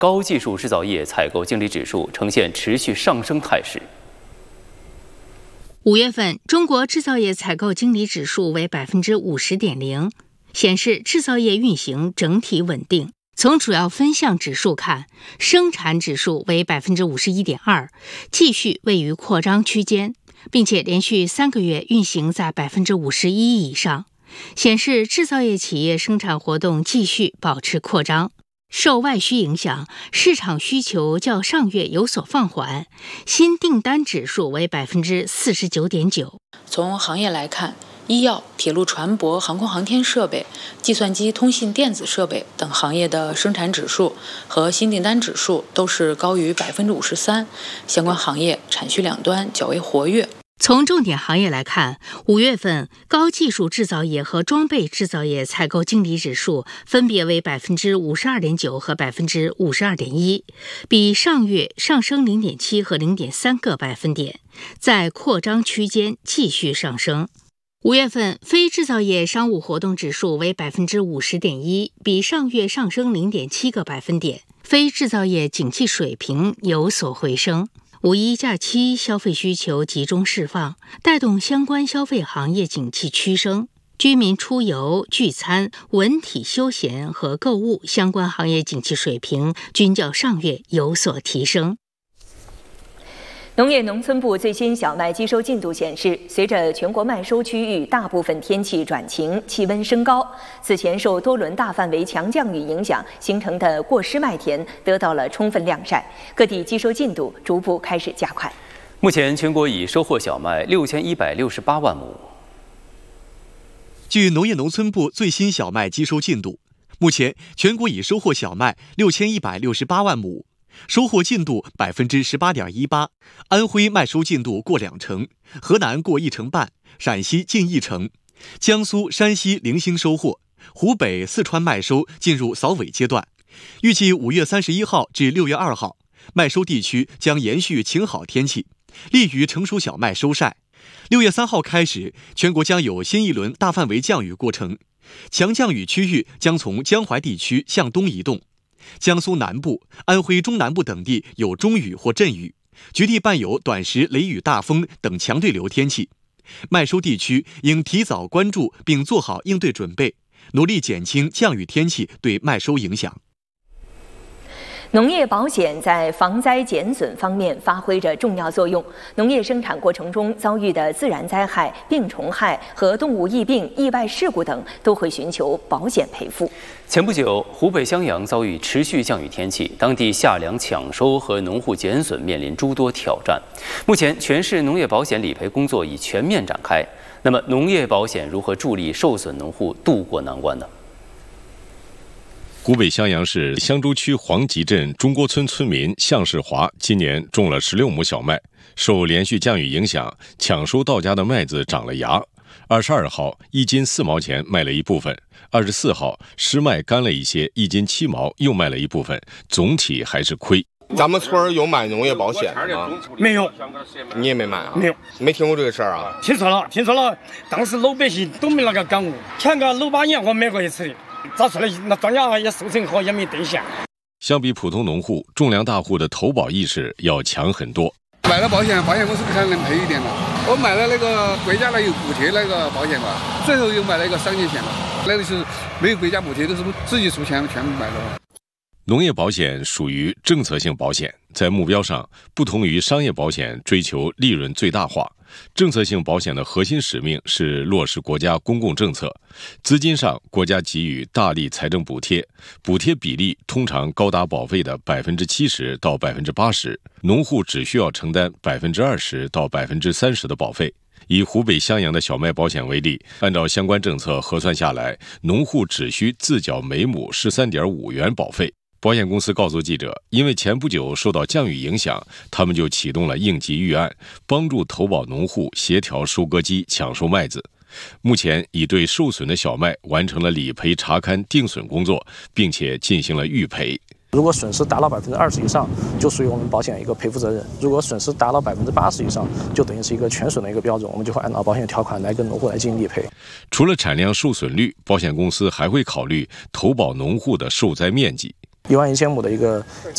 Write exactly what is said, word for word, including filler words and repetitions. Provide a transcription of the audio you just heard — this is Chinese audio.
高技术制造业采购经理指数呈现持续上升态势。 五月份，中国制造业采购经理指数为百分之五十点零，显示制造业运行整体稳定。从主要分项指数看，生产指数为百分之五十一点二，继续位于扩张区间，并且连续三个月运行在百分之五十一以上，显示制造业企业生产活动继续保持扩张。受外需影响，市场需求较上月有所放缓，新订单指数为百分之四十九点九。 从行业来看，医药、铁路船舶、航空航天设备、计算机、通信电子设备等行业的生产指数和新订单指数都是高于百分之五十三，相关行业产需两端较为活跃。 从重点行业来看，五月份高技术制造业和装备制造业采购经理指数分别为百分之五十二点九和百分之五十二点一，比上月上升零点七和零点三个百分点，在扩张区间继续上升。五月份非制造业商务活动指数为百分之五十点一，比上月上升零点七个百分点，非制造业景气水平有所回升。五一假期消费需求集中释放，带动相关消费行业景气趋升。居民出游、聚餐、文体休闲和购物相关行业景气水平均较上月有所提升。 农业农村部最新小麦机收进度显示，随着全国麦收区域大部分天气转晴，气温升高，此前受多轮大范围强降雨影响形成的过湿麦田得到了充分晾晒，各地机收进度逐步开始加快。 目前，全国已收获小麦六千一百六十八万亩。 据农业农村部最新小麦机收进度，目前全国已收获小麦六千一百六十八万亩。收获进度百分之十八点一八，安徽麦收进度过两成，河南过一成半，陕西近一成，江苏、山西零星收获，湖北、四川麦收进入扫尾阶段。预计五月三十一号至六月二号，麦收地区将延续晴好天气，利于成熟小麦收晒。六月三号开始，全国将有新一轮大范围降雨过程，强降雨区域将从江淮地区向东移动。江苏南部、安徽中南部等地有中雨或阵雨，局地伴有短时雷雨大风等强对流天气。麦收地区应提早关注并做好应对准备，努力减轻降雨天气对麦收影响。 农业保险在防灾减损方面发挥着重要作用。农业生产过程中遭遇的自然灾害、病虫害和动物疫病、意外事故等，都会寻求保险赔付。 前不久，湖北襄阳遭遇持续降雨天气，当地夏粮抢收和农户减损面临诸多挑战。目前，全市农业保险理赔工作已全面展开。那么，农业保险如何助力受损农户渡过难关呢？ 湖北襄阳市襄州区黄集镇中郭村村民向世华今年种了十六亩小麦，受连续降雨影响，抢收到家的麦子长了芽。二十二号一斤四毛钱卖了一部分，二十四号湿麦干了一些，一斤七毛又卖了一部分，总体还是亏。 咱们村有买农业保险的吗？ 没有。 你也没买啊？ 没有， 没听过这个事儿啊？ 听说了，听说了，当时老百姓都没那个感悟，前个六八年我买过一次的。找出来，那庄稼也收成好，也没兑现。 相比普通农户，种粮大户的投保意识要强很多。 买了保险，保险公司可能赔一点嘛。我买了那个国家的有补贴那个保险嘛，最后又买了一个商业险嘛，那个是没有国家补贴，都是自己出钱全部买的。 农业保险属于政策性保险，在目标上不同于商业保险追求利润最大化。政策性保险的核心使命是落实国家公共政策，资金上国家给予大力财政补贴，补贴比例通常高达保费的百分之七十到百分之八十，农户只需要承担百分之二十到百分之三十的保费。以湖北襄阳的小麦保险为例，按照相关政策核算下来，农户只需自缴每亩十三点五元保费。保险公司告诉记者，因为前不久受到降雨影响，他们就启动了应急预案，帮助投保农户协调收割机抢收麦子。目前已对受损的小麦完成了理赔查勘定损工作，并且进行了预赔。 如果损失达到百分之二十以上，就属于我们保险一个赔付责任；如果损失达到百分之八十以上，就等于是一个全损的一个标准，我们就会按照保险条款来跟农户来进行理赔。 除了产量受损率，保险公司还会考虑投保农户的受灾面积。 一万一千亩的一个